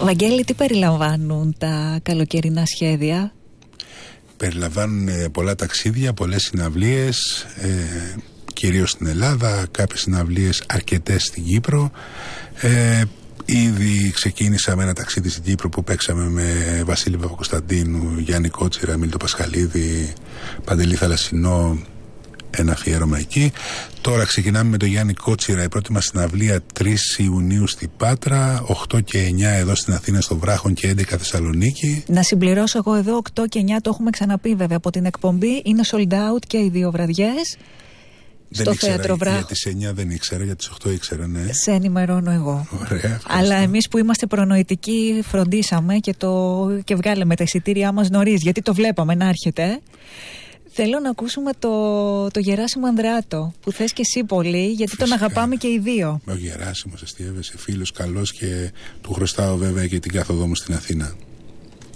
Βαγγέλη, τι περιλαμβάνουν τα καλοκαιρινά σχέδια? Περιλαμβάνουν πολλά ταξίδια, πολλές συναυλίες, κυρίως στην Ελλάδα, κάποιες συναυλίες αρκετές στην Κύπρο. Ήδη ξεκίνησα με ένα ταξίδι στην Κύπρο που παίξαμε με Βασίλη Παπακοσταντίνου, Γιάννη Κότσιρα, Μίλτο Πασχαλίδη, Παντελή Θαλασσινό, ένα αφιέρωμα εκεί. Τώρα ξεκινάμε με τον Γιάννη Κότσιρα, η πρώτη μας συναυλία 3 Ιουνίου στην Πάτρα, 8 και 9 εδώ στην Αθήνα στο Βράχον και 11 Θεσσαλονίκη. Να συμπληρώσω εγώ εδώ, 8 και 9 το έχουμε ξαναπεί βέβαια από την εκπομπή, είναι sold out και οι δύο βραδιές. Δεν ήξερα, για τις 9 δεν ήξερα, για τις 8 ήξερα, ναι. Σε ενημερώνω εγώ. Ωραία, αλλά εμείς που είμαστε προνοητικοί φροντίσαμε και βγάλαμε τα εισιτήριά μας νωρίς, γιατί το βλέπαμε να έρχεται. Θέλω να ακούσουμε το Γεράσιμο Ανδρεάτο, που θες και εσύ πολύ, γιατί φυσικά, τον αγαπάμε και οι δύο. Ο Γεράσιμος αστείευεσαι, φίλος καλός, και του χρωστάω βέβαια και την κάθοδό μου στην Αθήνα.